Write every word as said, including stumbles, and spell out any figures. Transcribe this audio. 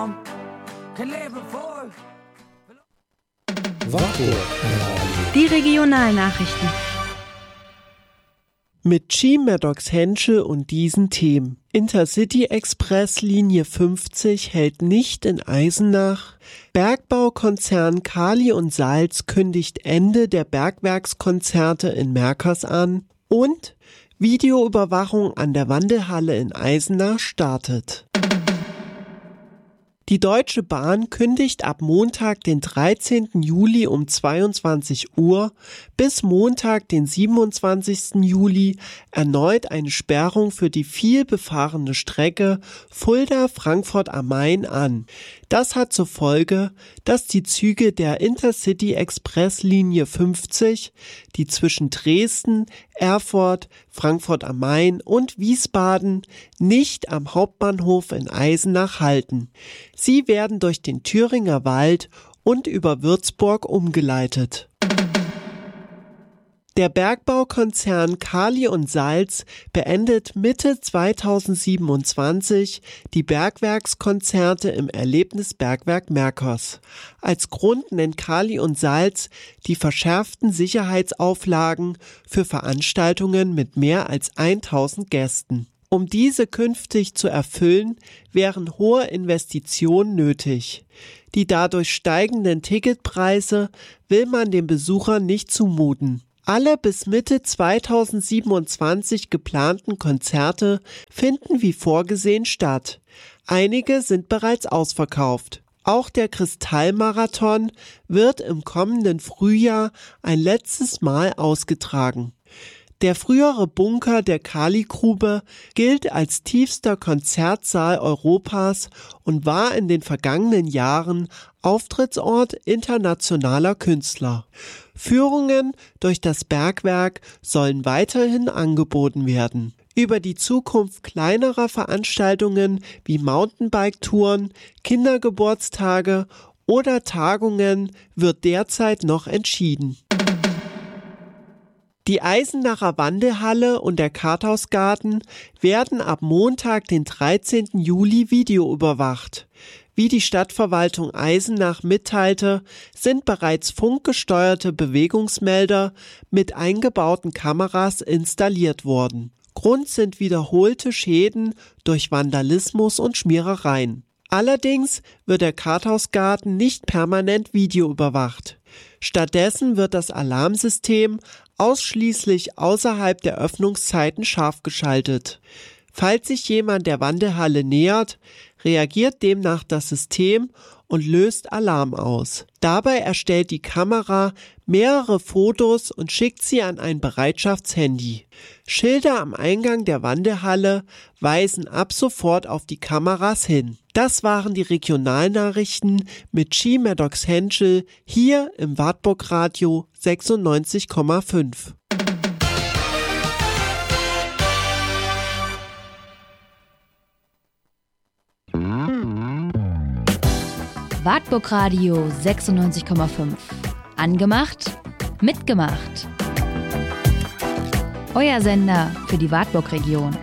Raum. Kein Leben voll. Die Regionalnachrichten. Mit G. Maddox Henschel und diesen Themen. Intercity Express Linie fünfzig hält nicht in Eisenach. Bergbaukonzern Kali und Salz kündigt Ende der Bergwerkskonzerte in Merkers an. Und Videoüberwachung an der Wandelhalle in Eisenach startet. Die Deutsche Bahn kündigt ab Montag, den dreizehnten Juli um zweiundzwanzig Uhr bis Montag, den siebenundzwanzigsten Juli erneut eine Sperrung für die viel befahrene Strecke Fulda-Frankfurt am Main an. Das hat zur Folge, dass die Züge der Intercity Express Linie fünfzig, die zwischen Dresden, Erfurt, Frankfurt am Main und Wiesbaden nicht am Hauptbahnhof in Eisenach halten. Sie werden durch den Thüringer Wald und über Würzburg umgeleitet. Der Bergbaukonzern Kali und Salz beendet Mitte zweitausendsiebenundzwanzig die Bergwerkskonzerte im Erlebnisbergwerk Merkers. Als Grund nennt Kali und Salz die verschärften Sicherheitsauflagen für Veranstaltungen mit mehr als tausend Gästen. Um diese künftig zu erfüllen, wären hohe Investitionen nötig. Die dadurch steigenden Ticketpreise will man den Besuchern nicht zumuten. Alle bis Mitte zweitausendsiebenundzwanzig geplanten Konzerte finden wie vorgesehen statt. Einige sind bereits ausverkauft. Auch der Kristallmarathon wird im kommenden Frühjahr ein letztes Mal ausgetragen. Der frühere Bunker der Kali-Grube gilt als tiefster Konzertsaal Europas und war in den vergangenen Jahren Auftrittsort internationaler Künstler. Führungen durch das Bergwerk sollen weiterhin angeboten werden. Über die Zukunft kleinerer Veranstaltungen wie Mountainbike-Touren, Kindergeburtstage oder Tagungen wird derzeit noch entschieden. Die Eisenacher Wandelhalle und der Karthausgarten werden ab Montag, den dreizehnten Juli, videoüberwacht. Wie die Stadtverwaltung Eisenach mitteilte, sind bereits funkgesteuerte Bewegungsmelder mit eingebauten Kameras installiert worden. Grund sind wiederholte Schäden durch Vandalismus und Schmierereien. Allerdings wird der Karthausgarten nicht permanent videoüberwacht. Stattdessen wird das Alarmsystem ausschließlich außerhalb der Öffnungszeiten scharf geschaltet. Falls sich jemand der Wandelhalle nähert, reagiert demnach das System und löst Alarm aus. Dabei erstellt die Kamera mehrere Fotos und schickt sie an ein Bereitschaftshandy. Schilder am Eingang der Wandelhalle weisen ab sofort auf die Kameras hin. Das waren die Regionalnachrichten mit G. Maddox Henschel hier im Wartburg Radio sechsundneunzig Komma fünf. Wartburg Radio sechsundneunzig Komma fünf. Angemacht, mitgemacht. Euer Sender für die Wartburg-Region.